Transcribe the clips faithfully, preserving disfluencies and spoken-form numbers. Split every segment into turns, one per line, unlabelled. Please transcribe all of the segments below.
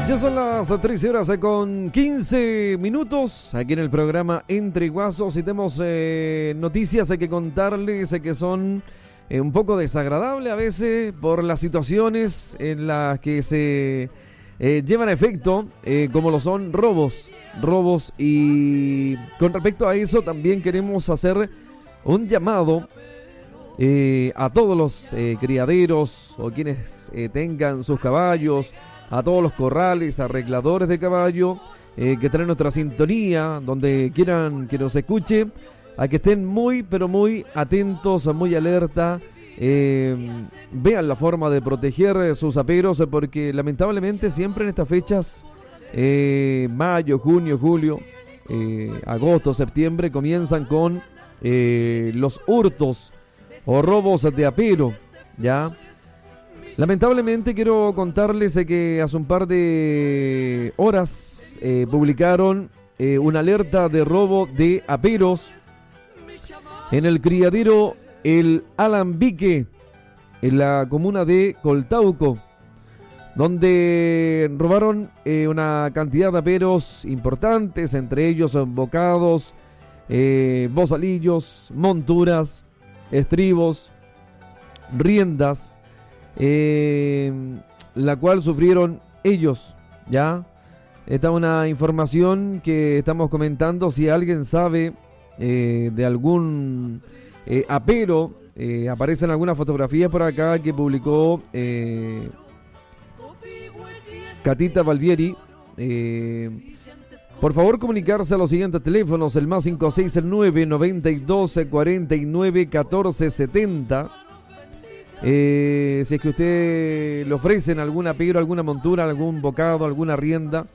Ya son las trece horas con quince minutos aquí en el programa Entre Guasos y tenemos eh, noticias hay que contarles eh, que son eh, un poco desagradables a veces por las situaciones en las que se eh, llevan a efecto, eh, como lo son robos, robos y con respecto a eso también queremos hacer un llamado eh, a todos los eh, criaderos o quienes eh, tengan sus caballos, a todos los corrales, arregladores de caballo eh, que traen nuestra sintonía, donde quieran que nos escuche, a que estén muy, pero muy atentos, muy alerta, eh, vean la forma de proteger sus aperos, porque lamentablemente siempre en estas fechas, eh, mayo, junio, julio, eh, agosto, septiembre, comienzan con eh, los hurtos o robos de apero, ¿ya? Lamentablemente quiero contarles que hace un par de horas eh, publicaron eh, una alerta de robo de aperos en el criadero El Alambique, en la comuna de Coltauco, donde robaron eh, una cantidad de aperos importantes, entre ellos bocados, eh, bozalillos, monturas, estribos, riendas, Eh, la cual sufrieron ellos, ¿ya? Esta es una información que estamos comentando. Si alguien sabe eh, de algún eh, apero, eh, aparecen algunas fotografías por acá que publicó eh, Catita Valvieri. Eh, por favor, comunicarse a los siguientes teléfonos: el más cinco seis nueve, noventa y dos, cuarenta y nueve, catorce setenta. Eh, si es que usted le ofrecen algún apero, alguna montura, algún bocado, alguna rienda,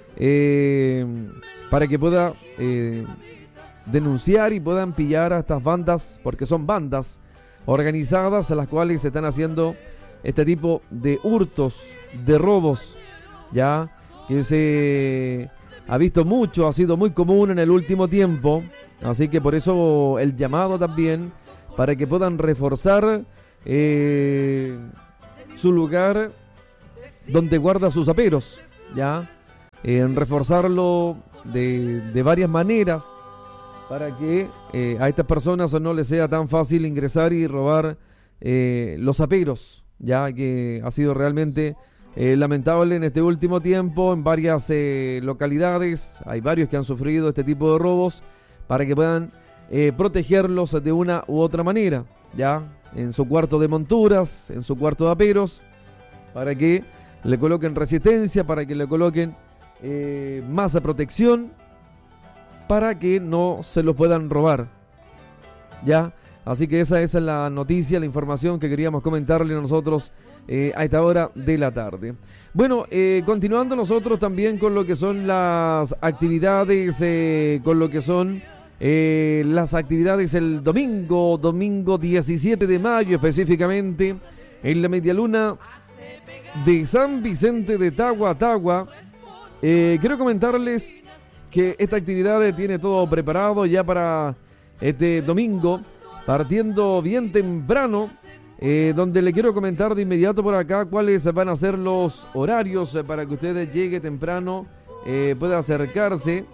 eh, para que pueda eh, denunciar y puedan pillar a estas bandas, porque son bandas organizadas a las cuales se están haciendo este tipo de hurtos, de robos, ya que se ha visto mucho, ha sido muy común en el último tiempo. Así que por eso el llamado también para que puedan reforzar Eh, su lugar donde guarda sus aperos, ya eh, reforzarlo de, de varias maneras para que eh, a estas personas no les sea tan fácil ingresar y robar eh, los aperos, ya que ha sido realmente eh, lamentable en este último tiempo en varias eh, localidades. Hay varios que han sufrido este tipo de robos, para que puedan eh, protegerlos de una u otra manera, ya en su cuarto de monturas, en su cuarto de aperos, para que le coloquen resistencia, para que le coloquen eh, más protección, para que no se los puedan robar, ¿ya? Así que esa, esa es la noticia, la información que queríamos comentarle nosotros eh, a esta hora de la tarde. Bueno, eh, continuando nosotros también con lo que son las actividades, eh, con lo que son Eh, las actividades el domingo, domingo diecisiete de mayo específicamente, en la medialuna de San Vicente de Tagua Tagua. Eh, quiero comentarles que esta actividad tiene todo preparado ya para este domingo, partiendo bien temprano, eh, donde le quiero comentar de inmediato por acá cuáles van a ser los horarios eh, para que usted llegue temprano, eh, pueda acercarse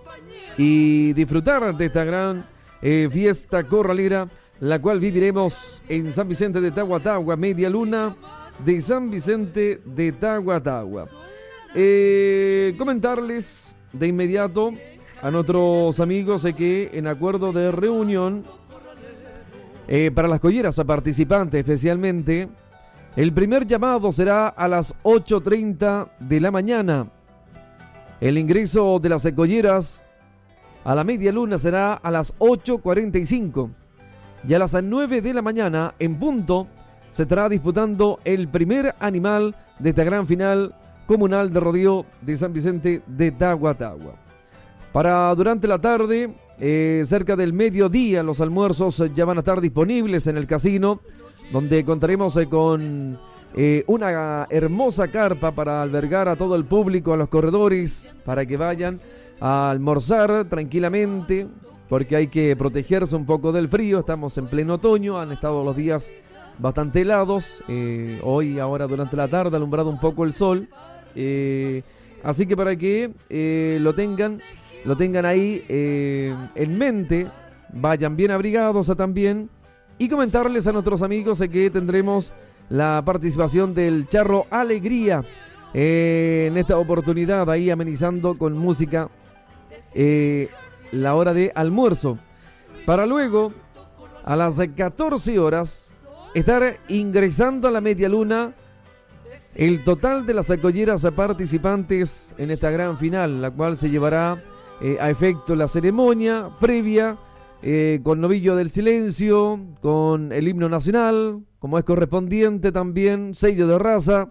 y disfrutar de esta gran eh, fiesta corralera, la cual viviremos en San Vicente de Tagua Tagua, media luna de San Vicente de Tagua Tagua. Eh, comentarles de inmediato a nuestros amigos eh, que en acuerdo de reunión eh, para las colleras participantes especialmente, el primer llamado será a las ocho treinta de la mañana. El ingreso de las colleras a la media luna será a las ocho cuarenta y cinco y a las nueve de la mañana en punto se estará disputando el primer animal de esta gran final comunal de rodeo de San Vicente de Tagua Tagua. Para durante la tarde, eh, cerca del mediodía, los almuerzos ya van a estar disponibles en el casino, donde contaremos eh, con eh, una hermosa carpa para albergar a todo el público, a los corredores, para que vayan a almorzar tranquilamente, porque hay que protegerse un poco del frío. Estamos en pleno otoño, han estado los días bastante helados, eh, hoy ahora durante la tarde ha alumbrado un poco el sol, eh, Así que para que eh, lo tengan, lo tengan ahí eh, en mente, vayan bien abrigados a también. Y comentarles a nuestros amigos eh, que tendremos la participación del Charro Alegría eh, en esta oportunidad, ahí amenizando con música eh, la hora de almuerzo. Para luego, a las catorce horas, estar ingresando a la media luna el total de las colleras participantes en esta gran final, la cual se llevará eh, a efecto la ceremonia previa eh, con novillo del silencio, con el himno nacional, como es correspondiente también, sello de raza,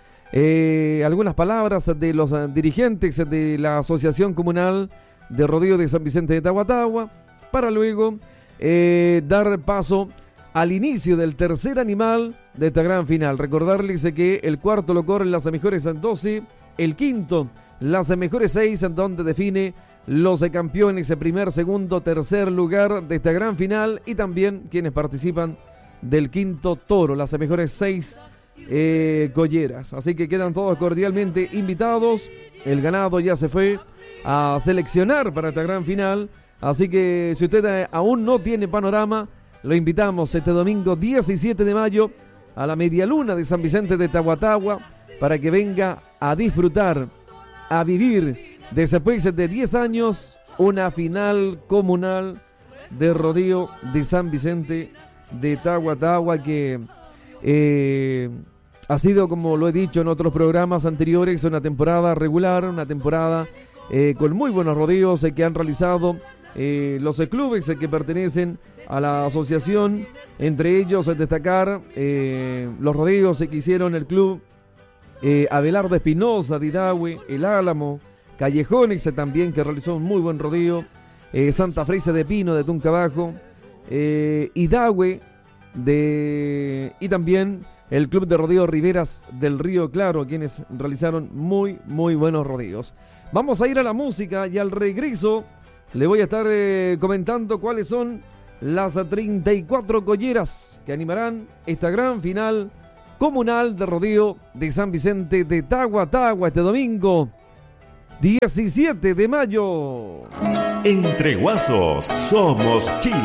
eh, algunas palabras de los dirigentes de la Asociación Comunal de Rodeo de San Vicente de Tahuatahua, para luego eh, dar paso al inicio del tercer animal de esta gran final. Recordarles que el cuarto lo corren las mejores doce, el quinto las mejores seis, en donde define los campeones de primer, segundo, tercer lugar de esta gran final, y también quienes participan del quinto toro, las mejores seis eh, colleras. Así que quedan todos cordialmente invitados. El ganado ya se fue a seleccionar para esta gran final, así que si usted aún no tiene panorama, lo invitamos este domingo diecisiete de mayo a la media luna de San Vicente de Tahuatahua para que venga a disfrutar, a vivir después de diez años una final comunal de rodeo de San Vicente de Tahuatahua, que eh, ha sido, como lo he dicho en otros programas anteriores, una temporada regular, una temporada eh, con muy buenos rodeos eh, que han realizado eh, los eh, clubes eh, que pertenecen a la asociación, entre ellos eh, destacar eh, los rodeos eh, que hicieron el club eh, Abelardo Espinosa de Idahue, El Álamo, Callejones eh, también, que realizó un muy buen rodeo, eh, Santa Freisa de Pino de Tuncabajo, eh, Idahue de, y también el club de rodeo Riberas del Río Claro, quienes realizaron muy muy buenos rodeos. Vamos a ir a la música y al regreso le voy a estar eh, comentando cuáles son las treinta y cuatro colleras que animarán esta gran final comunal de rodeo de San Vicente de Tahuatahua este domingo diecisiete de mayo.
Entre Guasos somos Chile.